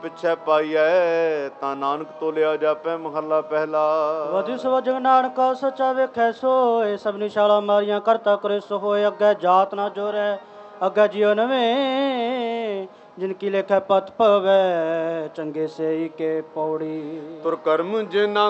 ਪਿੱਛੇ ਪਾਈਐ ਤਾਂ ਨਾਨਕ ਤੋਲਿਆ ਜਾਪੈ ਮਹੱਲਾ ਪਹਿਲਾ। ਵਧਿ ਸੋ ਜਗ ਨਾਨਕਾ ਸਚਾ ਵੇਖੈ ਸੋਏ, ਸਭ ਨਿਸ਼ਾਲਾ ਮਾਰੀਆਂ ਕਰਤਾ ਕਰੇ ਸੋ ਹੋਏ। ਅੱਗੇ ਜਾਤ ਨਾ ਜੋਰੈ ਅੱਗੇ ਜਿਉ ਨਵੇਂ, ਜਿਨ ਕੀ ਲੇਖੈ ਪਤ ਪਵੈ ਚੰਗੇ ਸੇਈ ਕੇ ਪੌੜੀ। ਤੁਰ ਕਰਮ ਜਿਨਾ